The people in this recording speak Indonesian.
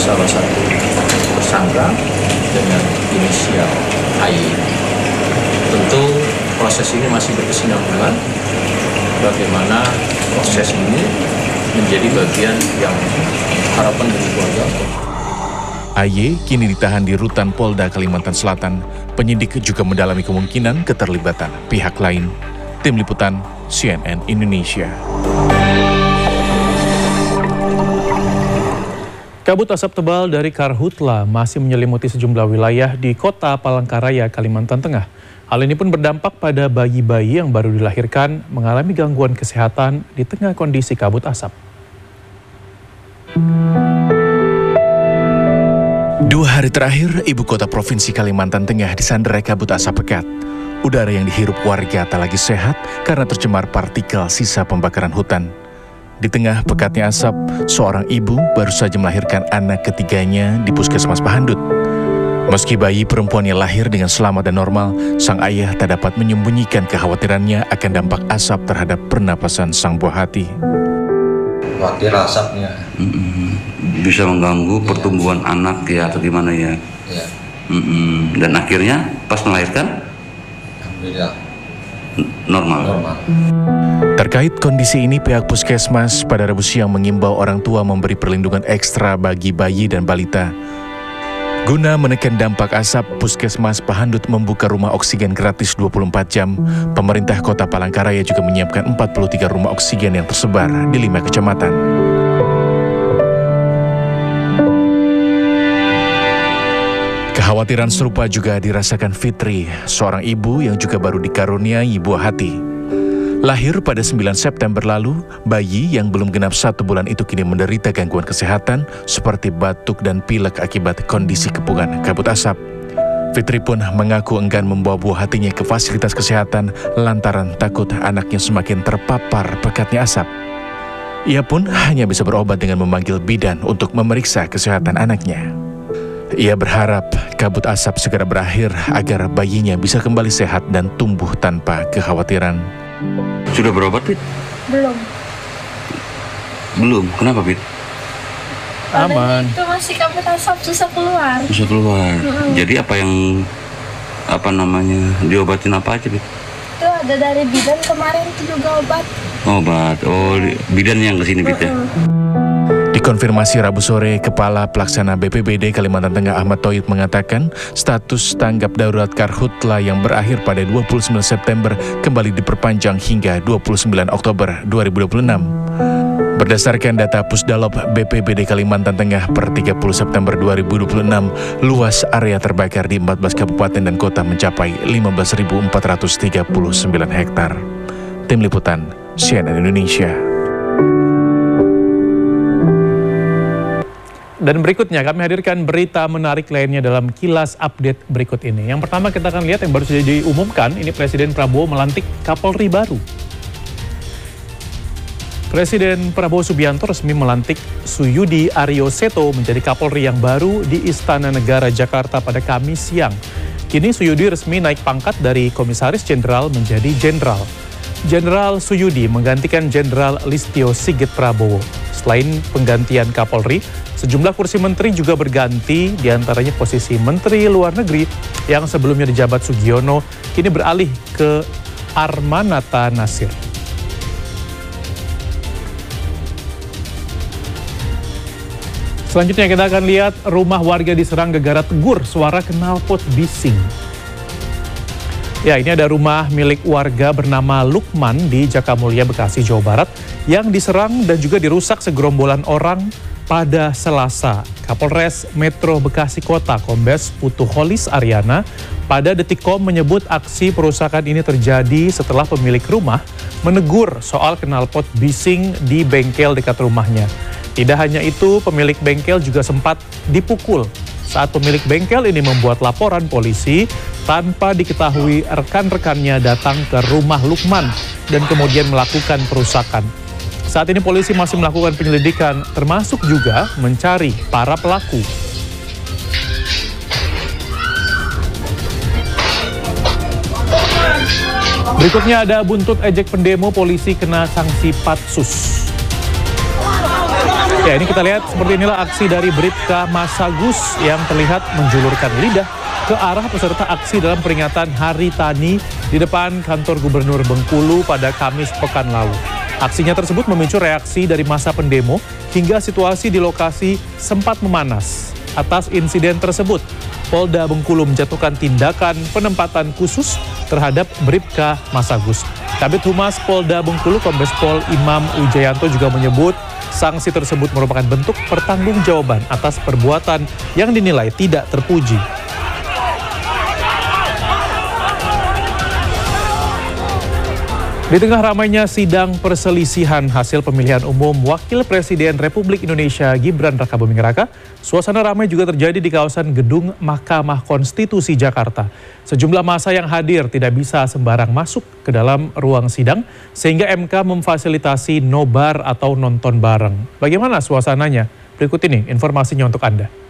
salah satu tersangka dengan inisial AY. Tentu proses ini masih berkesinambungan, bagaimana proses ini menjadi bagian yang harapan dari keluarga. AY kini ditahan di Rutan Polda Kalimantan Selatan. Penyidik juga mendalami kemungkinan keterlibatan pihak lain. Tim Liputan CNN Indonesia. Kabut asap tebal dari karhutla masih menyelimuti sejumlah wilayah di kota Palangkaraya, Kalimantan Tengah. Hal ini pun berdampak pada bayi-bayi yang baru dilahirkan mengalami gangguan kesehatan di tengah kondisi kabut asap. 2 hari terakhir, ibu kota provinsi Kalimantan Tengah disandera kabut asap pekat. Udara yang dihirup warga tak lagi sehat karena tercemar partikel sisa pembakaran hutan. Di tengah pekatnya asap, seorang ibu baru saja melahirkan anak ketiganya di Puskesmas Pahandut. Meski bayi perempuannya lahir dengan selamat dan normal, sang ayah tak dapat menyembunyikan kekhawatirannya akan dampak asap terhadap pernapasan sang buah hati. Khawatir asapnya. Bisa mengganggu pertumbuhan anak ya atau gimana ya? Ya. Dan akhirnya pas melahirkan, Alhamdulillah normal. Terkait kondisi ini, pihak Puskesmas pada Rabu siang mengimbau orang tua memberi perlindungan ekstra bagi bayi dan balita. Guna menekan dampak asap, Puskesmas Pahandut membuka rumah oksigen gratis 24 jam. Pemerintah Kota Palangkaraya juga menyiapkan 43 rumah oksigen yang tersebar di 5 kecamatan. Kekhawatiran serupa juga dirasakan Fitri, seorang ibu yang juga baru dikaruniai buah hati. Lahir pada 9 September lalu, bayi yang belum genap 1 bulan itu kini menderita gangguan kesehatan seperti batuk dan pilek akibat kondisi kepungan kabut asap. Fitri pun mengaku enggan membawa buah hatinya ke fasilitas kesehatan lantaran takut anaknya semakin terpapar pekatnya asap. Ia pun hanya bisa berobat dengan memanggil bidan untuk memeriksa kesehatan anaknya. Ia berharap kabut asap segera berakhir agar bayinya bisa kembali sehat dan tumbuh tanpa kekhawatiran. Sudah berobat, Pit? Belum. Belum. Kenapa, Pit? Aman. Itu masih kabut asap, susah keluar. Bisa keluar. Jadi apa namanya diobatin apa aja, Pit? Itu ada dari bidan kemarin itu juga obat. Obat. Oh, bidan yang kesini, Pit ya? Dikonfirmasi Rabu sore, Kepala Pelaksana BPBD Kalimantan Tengah Ahmad Thoyib mengatakan status tanggap darurat karhutla yang berakhir pada 29 September kembali diperpanjang hingga 29 Oktober 2026. Berdasarkan data Pusdalop BPBD Kalimantan Tengah per 30 September 2026, luas area terbakar di 14 kabupaten dan kota mencapai 15.439 hektar. Tim Liputan CNN Indonesia. Dan berikutnya kami hadirkan berita menarik lainnya dalam kilas update berikut ini. Yang pertama kita akan lihat yang baru saja diumumkan, ini Presiden Prabowo melantik Kapolri baru. Presiden Prabowo Subianto resmi melantik Suyudi Aryo Seto menjadi Kapolri yang baru di Istana Negara Jakarta pada Kamis siang. Kini Suyudi resmi naik pangkat dari Komisaris Jenderal menjadi Jenderal. Jenderal Suyudi menggantikan Jenderal Listio Sigit Prabowo. Selain penggantian Kapolri, sejumlah kursi menteri juga berganti, diantaranya posisi Menteri Luar Negeri yang sebelumnya dijabat Sugiono, kini beralih ke Armanata Nasir. Selanjutnya kita akan lihat rumah warga diserang gegara tegur suara knalpot bising. Ya, ini ada rumah milik warga bernama Lukman di Jakamulia, Bekasi, Jawa Barat yang diserang dan juga dirusak segerombolan orang pada Selasa. Kapolres Metro Bekasi Kota, Kombes Putu Holis Aryana, pada Detikcom menyebut aksi perusakan ini terjadi setelah pemilik rumah menegur soal knalpot bising di bengkel dekat rumahnya. Tidak hanya itu, pemilik bengkel juga sempat dipukul saat pemilik bengkel ini membuat laporan polisi tanpa diketahui rekan-rekannya datang ke rumah Lukman dan kemudian melakukan perusakan. Saat ini polisi masih melakukan penyelidikan termasuk juga mencari para pelaku. Berikutnya ada buntut ejek pendemo, polisi kena sanksi patsus. Ya, ini kita lihat seperti inilah aksi dari Bribka Masagus yang terlihat menjulurkan lidah ke arah peserta aksi dalam peringatan Hari Tani di depan kantor Gubernur Bengkulu pada Kamis pekan lalu. Aksinya tersebut memicu reaksi dari massa pendemo hingga situasi di lokasi sempat memanas. Atas insiden tersebut, Polda Bengkulu menjatuhkan tindakan penempatan khusus terhadap Bribka Masagus. Kabid Humas Polda Bengkulu Kombes Pol Imam Wijayanto juga menyebut sanksi tersebut merupakan bentuk pertanggungjawaban atas perbuatan yang dinilai tidak terpuji. Di tengah ramainya sidang perselisihan hasil pemilihan umum Wakil Presiden Republik Indonesia Gibran Rakabuming Raka, suasana ramai juga terjadi di kawasan Gedung Mahkamah Konstitusi Jakarta. Sejumlah massa yang hadir tidak bisa sembarang masuk ke dalam ruang sidang, sehingga MK memfasilitasi nobar atau nonton bareng. Bagaimana suasananya? Berikut ini informasinya untuk Anda.